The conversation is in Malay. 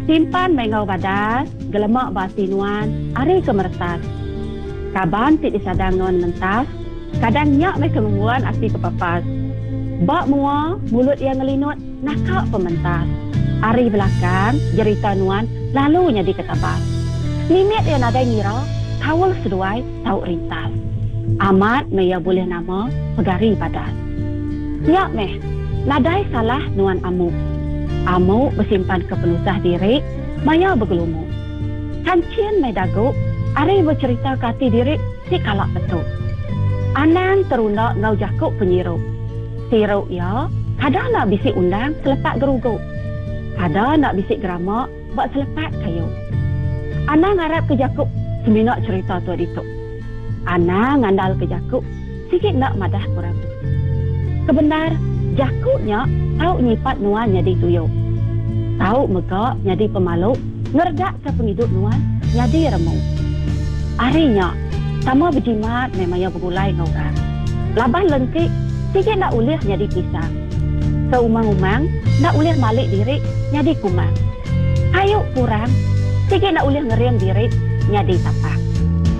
Simpan mengau badas, gelemak bati nuan, ari kemertas. Kaban ti disadang nuan mentas, kadang nyak me kemumuan asi kepapas. Bak mua, mulut yang ngelinut, nakak pementas. Ari belakang, jerita nuan, lalunya diketabas. Limit yang ada ngira, kawal seduai, tau rintas. Amat maya boleh nama, pegari badas. Yak meh, nadai salah nuan amuk. Amuk bersimpan kepenusah diri, maya bergelumuk. Kancian meh daguk, ari bercerita kati diri, si kalak betul. Anang terundak ngau jakuk penyiruk. Siruk ya, kadang nak bisik undang selepat geruguk. Kadang nak bisik geramak, buat selepat kayu. Anang harap ke jakuk, seminak cerita tu adituk. Anang ngandal ke jakuk, sikit nak madah kurang. Kebenar, jakuknya tahu nyipat nuan jadi tuyuk. Tahu megak jadi pemaluk, ngerdak ke penghidup nuan jadi remuk. Arinya, sama berjimat memangnya bergulai ngorang. Laban lengkik, sikit nak ulih jadi pisang. Seumang-umang, nak ulih malik diri jadi kumang. Hayuk kurang, sikit nak ulih ngeriam diri jadi tapak.